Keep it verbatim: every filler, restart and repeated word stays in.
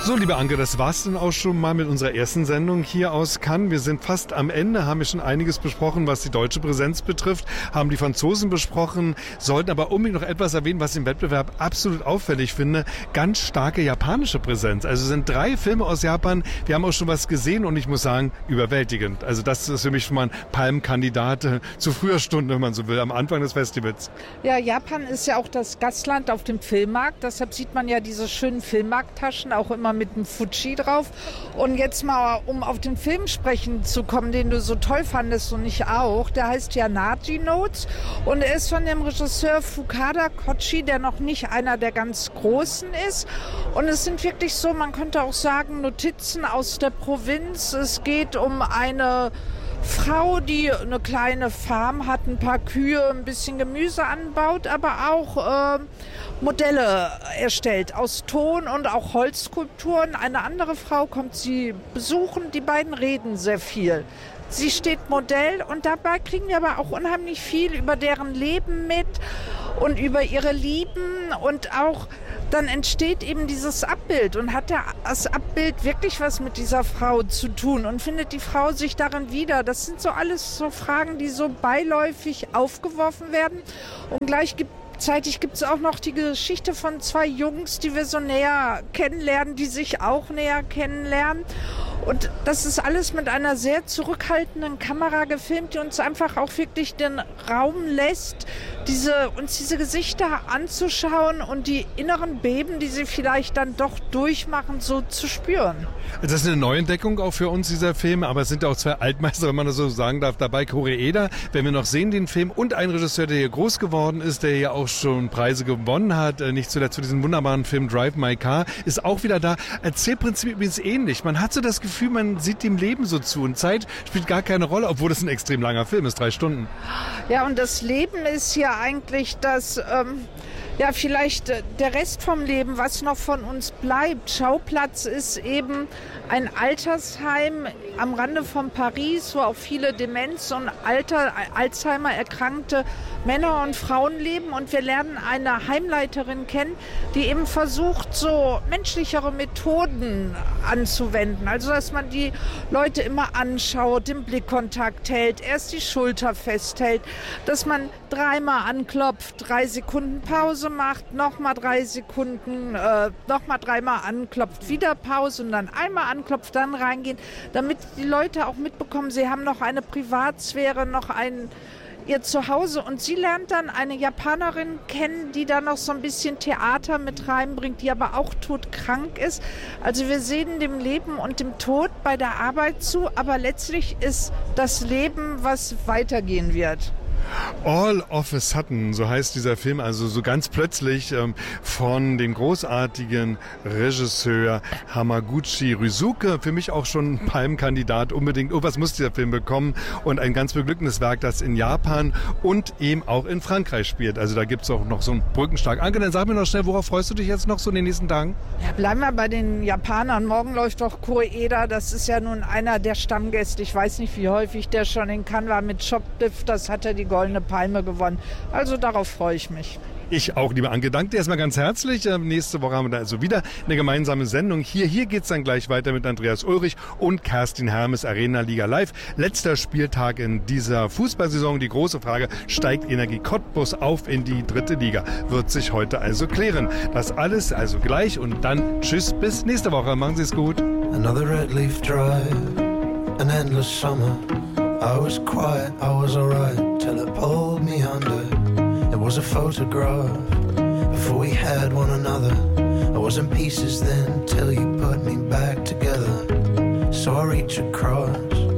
So, liebe Anke, das war's dann auch schon mal mit unserer ersten Sendung hier aus Cannes. Wir sind fast am Ende, haben wir schon einiges besprochen, was die deutsche Präsenz betrifft, haben die Franzosen besprochen, sollten aber unbedingt noch etwas erwähnen, was ich im Wettbewerb absolut auffällig finde. Ganz starke japanische Präsenz. Also es sind drei Filme aus Japan. Wir haben auch schon was gesehen und ich muss sagen, überwältigend. Also das ist für mich schon mal ein Palmkandidat äh, zu früher Stunde, wenn man so will, am Anfang des Festivals. Ja, Japan ist ja auch das Gastland auf dem Filmmarkt. Deshalb sieht man ja diese schönen Filmmarkttaschen auch immer mit dem Fuji drauf. Und jetzt mal, um auf den Film sprechen zu kommen, den du so toll fandest und ich auch, der heißt ja Naji Notes und er ist von dem Regisseur Fukada Kochi, der noch nicht einer der ganz Großen ist. Und es sind wirklich so, man könnte auch sagen, Notizen aus der Provinz. Es geht um eine Frau, die eine kleine Farm hat, ein paar Kühe, ein bisschen Gemüse anbaut, aber auch äh, Modelle erstellt aus Ton und auch Holzskulpturen. Eine andere Frau kommt sie besuchen, die beiden reden sehr viel. Sie steht Modell und dabei kriegen wir aber auch unheimlich viel über deren Leben mit und über ihre Lieben und auch dann entsteht eben dieses Abbild und hat das Abbild wirklich was mit dieser Frau zu tun und findet die Frau sich darin wieder. Das sind so alles so Fragen, die so beiläufig aufgeworfen werden und gleichzeitig gibt es auch noch die Geschichte von zwei Jungs, die wir so näher kennenlernen, die sich auch näher kennenlernen. Und das ist alles mit einer sehr zurückhaltenden Kamera gefilmt, die uns einfach auch wirklich den Raum lässt, diese, uns diese Gesichter anzuschauen und die inneren Beben, die sie vielleicht dann doch durchmachen, so zu spüren. Das ist eine Neuentdeckung auch für uns, dieser Film, aber es sind auch zwei Altmeister, wenn man das so sagen darf, dabei. Koreeda, wenn wir noch sehen, den Film, und ein Regisseur, der hier groß geworden ist, der ja auch schon Preise gewonnen hat, nicht zuletzt für diesen wunderbaren Film Drive My Car, ist auch wieder da. Erzählprinzip übrigens ähnlich. Man hat so das Gefühl, man sieht dem Leben so zu und Zeit spielt gar keine Rolle, obwohl das ein extrem langer Film ist, drei Stunden. Ja, und das Leben ist ja eigentlich das, ähm, ja vielleicht äh, der Rest vom Leben, was noch von uns bleibt. Schauplatz ist eben ein Altersheim am Rande von Paris, wo auch viele Demenz- und Alter, Alzheimer erkrankte Männer und Frauen leben. Und wir lernen eine Heimleiterin kennen, die eben versucht, so menschlichere Methoden anzuwenden. Also, dass man die Leute immer anschaut, den Blickkontakt hält, erst die Schulter festhält, dass man dreimal anklopft, drei Sekunden Pause macht, nochmal drei Sekunden, äh, nochmal dreimal anklopft, wieder Pause und dann einmal anklopft, dann reingehen, damit die Leute auch mitbekommen, sie haben noch eine Privatsphäre, noch ein ihr Zuhause. Und sie lernt dann eine Japanerin kennen, die da noch so ein bisschen Theater mit reinbringt, die aber auch todkrank ist. Also wir sehen dem Leben und dem Tod bei der Arbeit zu, aber letztlich ist das Leben, was weitergehen wird. All of a Sudden, so heißt dieser Film, also so ganz plötzlich ähm, von dem großartigen Regisseur Hamaguchi Ryusuke, für mich auch schon ein Palmkandidat, unbedingt, oh, was muss dieser Film bekommen, und ein ganz beglückendes Werk, das in Japan und eben auch in Frankreich spielt. Also da gibt es auch noch so einen Brückenschlag. Anke, dann sag mir noch schnell, worauf freust du dich jetzt noch so in den nächsten Tagen? Ja, bleiben wir bei den Japanern. Morgen läuft doch Koreeda, das ist ja nun einer der Stammgäste. Ich weiß nicht, wie häufig der schon in Cannes war mit Shoplift, das hat er die Goldene Palme gewonnen. Also darauf freue ich mich. Ich auch, liebe Anke. Danke dir erstmal ganz herzlich. Ähm, nächste Woche haben wir da also wieder eine gemeinsame Sendung. Hier, hier geht es dann gleich weiter mit Andreas Ulrich und Kerstin Hermes, Arena Liga Live. Letzter Spieltag in dieser Fußballsaison. Die große Frage, steigt Energie Cottbus auf in die dritte Liga? Wird sich heute also klären. Das alles also gleich und dann tschüss, bis nächste Woche. Machen Sie es gut. Another red leaf drive, an endless summer. I was quiet, I was alright, till it pulled me under. It was a photograph, before we had one another. I was in pieces then, till you put me back together. So I reach across